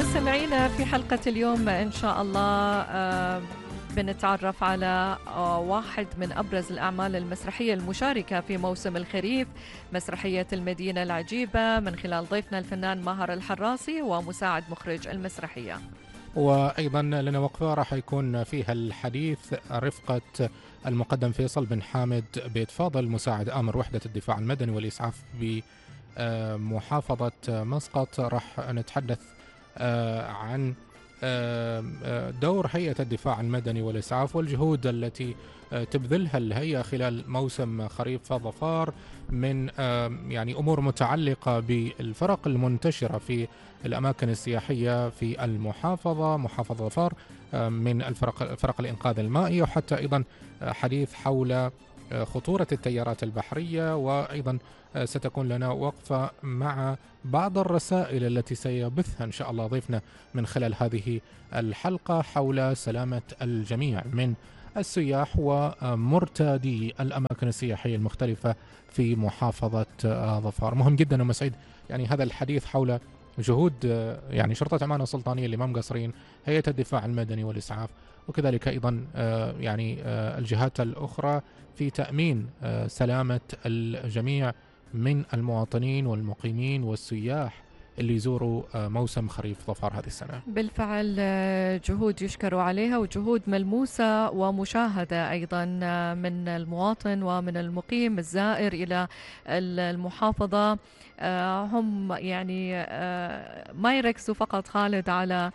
مستمعينا في حلقة اليوم إن شاء الله بنتعرف على واحد من أبرز الأعمال المسرحية المشاركة في موسم الخريف، مسرحية المدينة العجيبة، من خلال ضيفنا الفنان ماهر الحراسي ومساعد مخرج المسرحية. وأيضا لنا وقفة راح يكون فيها الحديث رفقة المقدم فيصل بن حامد بيت فاضل، مساعد آمر وحدة الدفاع المدني والإسعاف بمحافظة مسقط. راح نتحدث عن دور هيئة الدفاع المدني والإسعاف والجهود التي تبذلها الهيئة خلال موسم خريف ظفار من يعني أمور متعلقة بالفرق المنتشرة في الأماكن السياحية في المحافظة، محافظة ظفار، من فرق الإنقاذ المائي، وحتى أيضا حديث حول خطورة التيارات البحرية. وأيضا ستكون لنا وقفة مع بعض الرسائل التي سيبثها إن شاء الله ضيفنا من خلال هذه الحلقة حول سلامة الجميع من السياح ومرتادي الأماكن السياحية المختلفة في محافظة ظفار. مهم جدا ومسعيد يعني هذا الحديث حول جهود يعني شرطة عمان السلطانية اللي ما مقصرين، هيئة الدفاع المدني والإسعاف، وكذلك أيضا يعني الجهات الأخرى في تأمين سلامة الجميع من المواطنين والمقيمين والسياح اللي يزوروا موسم خريف ظفار هذه السنة. بالفعل جهود يشكر عليها وجهود ملموسة ومشاهدة أيضا من المواطن ومن المقيم الزائر إلى المحافظة. هم يعني ما يركزوا فقط خالد على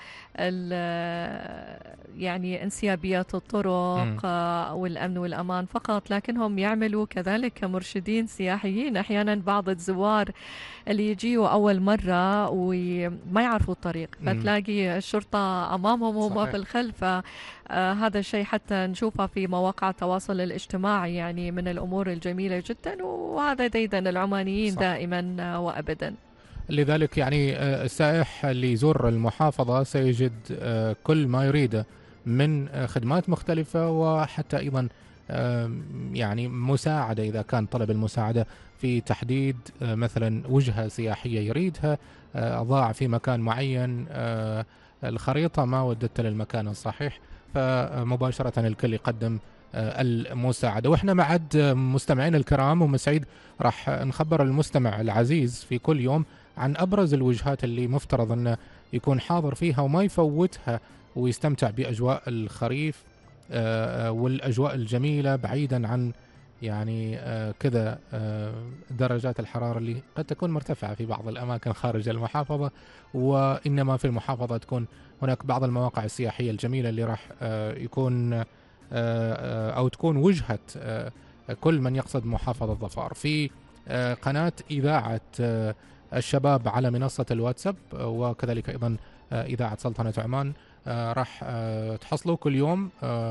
يعني انسيابية الطرق والأمن والأمان فقط، لكنهم يعملوا كذلك كمرشدين سياحيين. أحيانا بعض الزوار اللي يجيوا أول مرة وما يعرفوا الطريق، فتلاقي الشرطة أمامهم وما في الخلف. هذا الشيء حتى نشوفه في مواقع التواصل الاجتماعي، يعني من الأمور الجميلة جدا، وهذا ديدن العمانيين دائما وأبدا. لذلك يعني السائح اللي يزور المحافظة سيجد كل ما يريده من خدمات مختلفة، وحتى أيضا يعني مساعدة إذا كان طلب المساعدة في تحديد مثلا وجهة سياحية يريدها، ضاع في مكان معين، الخريطة ما ودت للمكان الصحيح، فمباشرة الكل يقدم المساعدة. وإحنا معد مستمعين الكرام ومسعيد راح نخبر المستمع العزيز في كل يوم عن أبرز الوجهات اللي مفترض أنه يكون حاضر فيها وما يفوتها ويستمتع بأجواء الخريف والأجواء الجميلة، بعيدا عن يعني كذا درجات الحرارة اللي قد تكون مرتفعة في بعض الأماكن خارج المحافظة، وإنما في المحافظة تكون هناك بعض المواقع السياحية الجميلة اللي راح يكون أو تكون وجهة كل من يقصد محافظة ظفار. في قناة إذاعة الشباب على منصة الواتساب، وكذلك أيضا إذاعة سلطنة عمان، راح تحصلوا كل يوم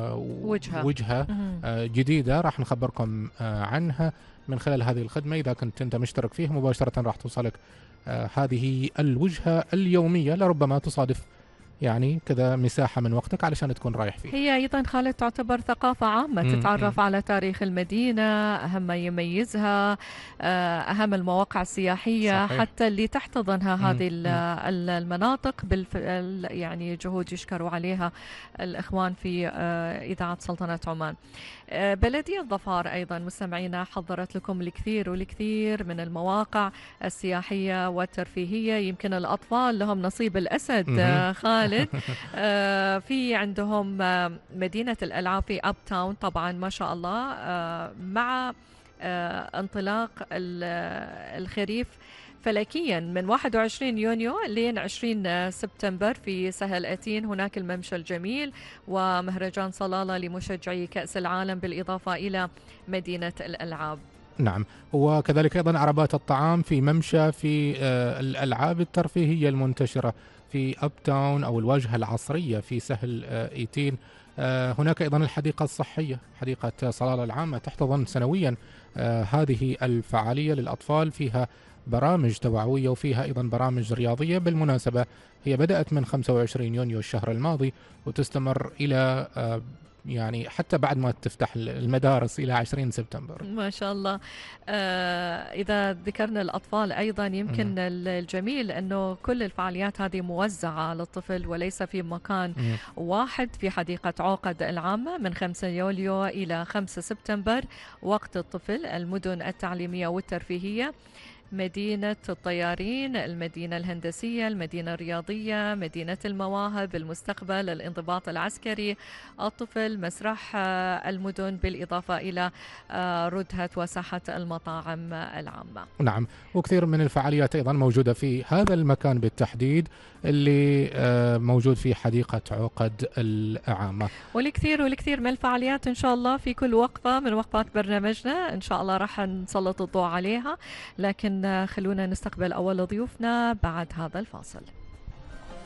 وجهة جديدة راح نخبركم عنها من خلال هذه الخدمة. إذا كنت أنت مشترك فيها مباشرة راح توصلك هذه الوجهة اليومية، لربما تصادف يعني كذا مساحة من وقتك علشان تكون رايح فيه. هي أيضا خالد تعتبر ثقافة عامة، تتعرف على تاريخ المدينة، أهم ما يميزها، أهم المواقع السياحية، صحيح. حتى اللي تحتضنها هذه المناطق يعني جهود يشكروا عليها الإخوان في إذاعة سلطنة عمان. بلدية ظفار أيضا مستمعينا حضرت لكم الكثير من المواقع السياحية والترفيهية. يمكن الأطفال لهم نصيب الأسد خالد. في عندهم مدينة الألعاب في أب تاون، طبعا ما شاء الله مع انطلاق الخريف فلكيا من 21 يونيو لين 20 سبتمبر في سهل أتين. هناك الممشى الجميل ومهرجان صلالة لمشجعي كأس العالم، بالإضافة إلى مدينة الألعاب. نعم، وكذلك أيضا عربات الطعام في ممشى في الألعاب الترفيهية المنتشرة في أب تاون أو الواجهة العصرية في سهل إيتين. هناك أيضا الحديقة الصحية، حديقة صلالة العامة، تحتضن سنويا هذه الفعالية للأطفال، فيها برامج توعوية وفيها أيضا برامج رياضية. بالمناسبة هي بدأت من 25 يونيو الشهر الماضي وتستمر إلى يعني حتى بعد ما تفتح المدارس إلى 20 سبتمبر. ما شاء الله. إذا ذكرنا الأطفال أيضا يمكن الجميل أنه كل الفعاليات هذه موزعة للطفل وليس في مكان واحد في حديقة عقد العامة من 5 يوليو إلى 5 سبتمبر. وقت الطفل المدن التعليمية والترفيهية: مدينة الطيارين، المدينة الهندسية، المدينة الرياضية، مدينة المواهب، المستقبل، الانضباط العسكري، الطفل، مسرح المدن، بالإضافة إلى ردهة وساحة المطاعم العامة. نعم، وكثير من الفعاليات أيضا موجودة في هذا المكان بالتحديد اللي موجود في حديقة عقد العامة. والكثير من الفعاليات إن شاء الله في كل وقفة من وقفات برنامجنا إن شاء الله راح نسلط الضوء عليها، لكن خلونا نستقبل أول ضيوفنا بعد هذا الفاصل.